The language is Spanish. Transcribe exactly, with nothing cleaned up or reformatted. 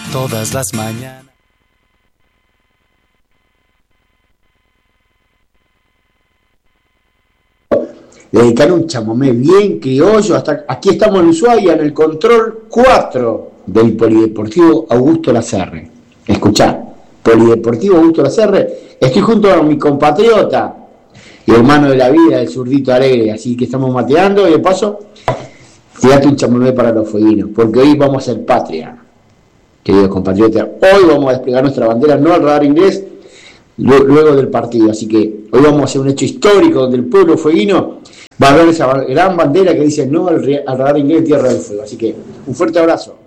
todas las mañanas. Dedicar un chamomé bien criollo. Hasta aquí estamos en Ushuaia, en el control cuatro del Polideportivo Augusto Lacerre. Escuchá, Polideportivo Augusto Lacerre. Estoy junto a mi compatriota y hermano de la vida, el zurdito Alegre, así que estamos mateando y de paso, tirate un chamomé para los fueguinos, porque hoy vamos a ser patria, queridos compatriotas. Hoy vamos a desplegar nuestra bandera, no al radar inglés, luego del partido, así que hoy vamos a hacer un hecho histórico donde el pueblo fueguino va a ver esa gran bandera que dice no al radar inglés, tierra del fuego. Así que un fuerte abrazo.